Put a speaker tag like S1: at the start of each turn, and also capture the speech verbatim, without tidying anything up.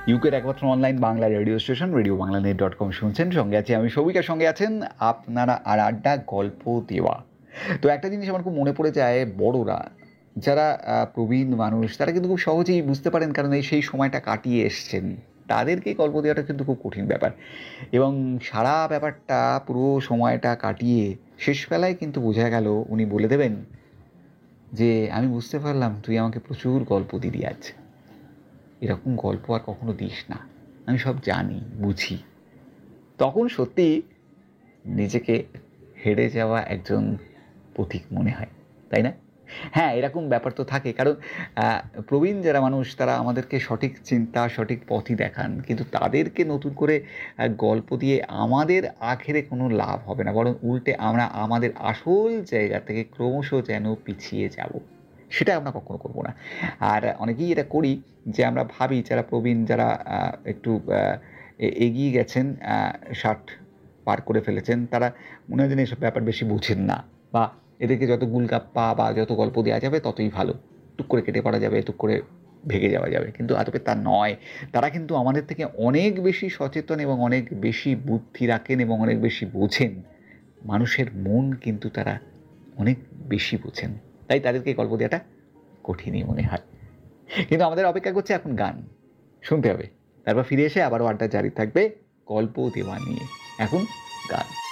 S1: ইউকের একমাত্র online Bangla radio station radio Bangla net dot com শুনছেন। সঙ্গে আছি আমি, সবিকার সঙ্গে আছেন আপনারা আর আড্ডা গল্প দেওয়া। তো একটা জিনিস আমার খুব মনে পড়ে যায়, বড়রা যারা প্রবীণ মানুষ তারা কিন্তু খুব সহজেই বুঝতে পারেন, কারণ এই সেই সময়টা কাটিয়ে এসছেন। তাদেরকে গল্প দেওয়াটা কিন্তু খুব কঠিন ব্যাপার, এবং সারা ব্যাপারটা পুরো সময়টা কাটিয়ে শেষবেলায় কিন্তু বোঝা গেল উনি বলে দেবেন যে আমি বুঝতে পারলাম তুই আমাকে প্রচুর গল্প দিলি আজ, এরকম গল্প আর কখনো দিস না, আমি সব জানি বুঝি। তখন সত্যি নিজেকে হেরে যাওয়া একজন পথিক মনে হয়, তাই না? হ্যাঁ, এরকম ব্যাপার তো থাকে, কারণ প্রবীণ যারা মানুষ তারা আমাদেরকে সঠিক চিন্তা সঠিক পথই দেখান, কিন্তু তাদেরকে নতুন করে গল্প দিয়ে আমাদের আখেরে কোনো লাভ হবে না, বরং উল্টে আমরা আমাদের আসল জায়গা থেকে ক্রমশ যেন পিছিয়ে যাব। সেটা আমরা কখনো করবো না। আর অনেকেই এটা করি যে আমরা ভাবি যারা প্রবীণ, যারা একটু এগিয়ে গেছেন, ষাট পার করে ফেলেছেন, তারা মনে হয় যেন এসব ব্যাপার বেশি বুঝেন না, বা এদেরকে যত গুলগাপ্পা বা যত গল্প দেওয়া যাবে ততই ভালো, টুক করে কেটে পড়া যাবে, টুক করে ভেগে যাওয়া যাবে। কিন্তু আদপে তা নয়। তারা কিন্তু আমাদের থেকে অনেক বেশি সচেতন এবং অনেক বেশি বুদ্ধি রাখেন এবং অনেক বেশি বোঝেন। মানুষের মন কিন্তু তারা অনেক বেশি বোঝেন, তাই তাদেরকে গল্প দেওয়াটা কঠিনই মনে হয়। কিন্তু আমাদের অপেক্ষা করছে এখন গান শুনতে হবে, তারপর ফিরে এসে আবারও আড্ডা জারি থাকবে গল্প দেওয়া নিয়ে। এখন গান।